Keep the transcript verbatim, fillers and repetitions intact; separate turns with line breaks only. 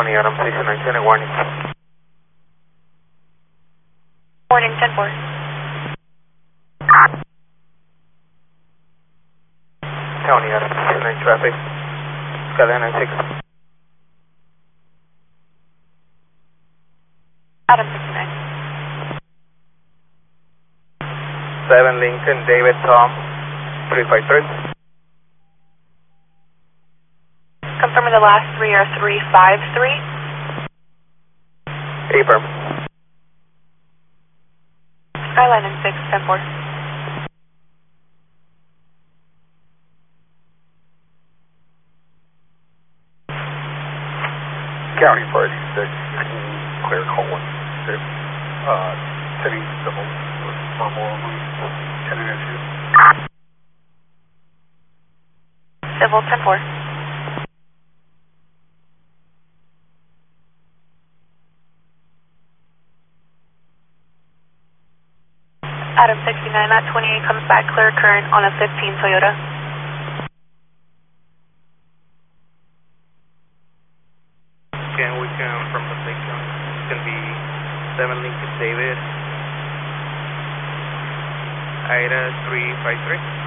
County, Adam sixty-nine ten, warning.
Warning, ten four.
County, Adam sixty-nine traffic, Skyline nine six.
Adam sixty-nine.
seven Lincoln, David, Tom, three five three.
Confirming the last three are three five three.
Affirm.
Skyline nine six, ten four.
County four eighty-six, clear call one six, uh, sitting civil with verbal only, tenant issues.
Civil, ten four. Adam sixty-nine, that twenty-eight comes back clear current on a fifteen Toyota.
Can we come from the station? It's going to be seven Lincoln, David, Ida three five three.